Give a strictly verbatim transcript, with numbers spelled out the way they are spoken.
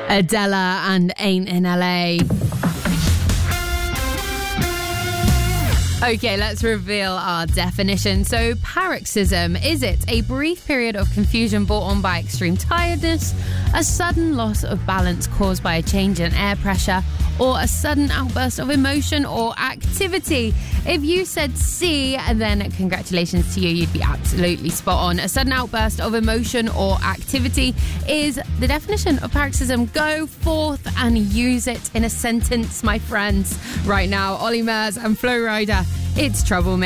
Adela and Ain't in L A. Okay, let's reveal our definition. So, paroxysm, is it a brief period of confusion brought on by extreme tiredness, a sudden loss of balance caused by a change in air pressure, or a sudden outburst of emotion or activity? If you said C, then congratulations to you, you'd be absolutely spot on. A sudden outburst of emotion or activity is the definition of paroxysm. Go forth and use it in a sentence, my friends. Right now, Ollie Murs and Flo Rida. It's Troublemaker.